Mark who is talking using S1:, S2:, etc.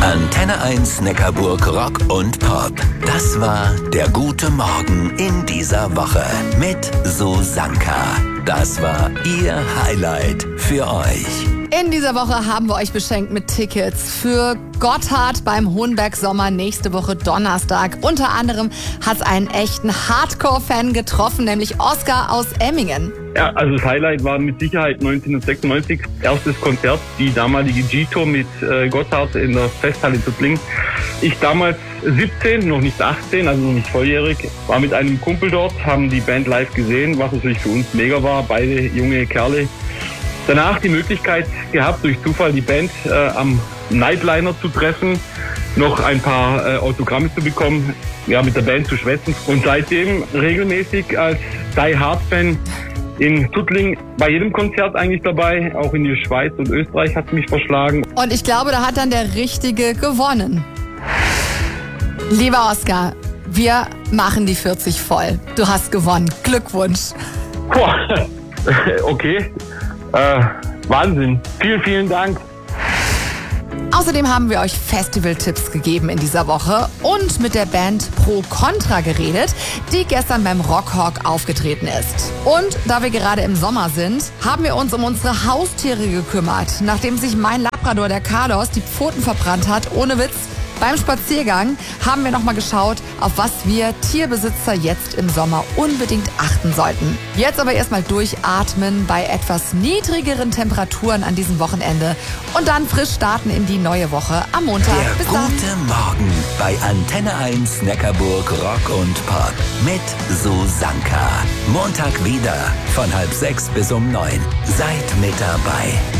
S1: Antenne 1 Neckarburg Rock und Pop. Das war der gute Morgen in dieser Woche mit Susanka. Das war ihr Highlight für euch.
S2: In dieser Woche haben wir euch beschenkt mit Tickets für Gotthard beim Hohenberg Sommer nächste Woche Donnerstag. Unter anderem hat es einen echten Hardcore-Fan getroffen, nämlich Oskar aus Emmingen.
S3: Ja, also das Highlight war mit Sicherheit 1996, erstes Konzert, die damalige G-Tour mit Gotthard in der Festhalle Tuttlingen. Ich damals 17, noch nicht 18, also noch nicht volljährig, war mit einem Kumpel dort, haben die Band live gesehen, was natürlich für uns mega war, beide junge Kerle. Danach die Möglichkeit gehabt, durch Zufall die Band am Nightliner zu treffen, noch ein paar Autogramme zu bekommen, ja, mit der Band zu schwätzen und seitdem regelmäßig als Die Hard Fan in Tuttlingen bei jedem Konzert eigentlich dabei, auch in die Schweiz und Österreich hat mich verschlagen.
S2: Und ich glaube, da hat dann der Richtige gewonnen. Lieber Oskar, wir machen die 40 voll. Du hast gewonnen. Glückwunsch.
S3: Boah, okay. Wahnsinn. Vielen, vielen Dank.
S2: Außerdem haben wir euch Festival-Tipps gegeben in dieser Woche und mit der Band Pro Contra geredet, die gestern beim Rockhawk aufgetreten ist. Und da wir gerade im Sommer sind, haben wir uns um unsere Haustiere gekümmert, nachdem sich mein Labrador, der Carlos, die Pfoten verbrannt hat, ohne Witz. Beim Spaziergang haben wir nochmal geschaut, auf was wir Tierbesitzer jetzt im Sommer unbedingt achten sollten. Jetzt aber erstmal durchatmen bei etwas niedrigeren Temperaturen an diesem Wochenende und dann frisch starten in die neue Woche am Montag.
S1: Der
S2: Bis dann.
S1: gute Morgen bei Antenne 1 Neckarburg Rock und Pop mit Susanka. Montag wieder von 5:30 bis um 9. Seid mit dabei.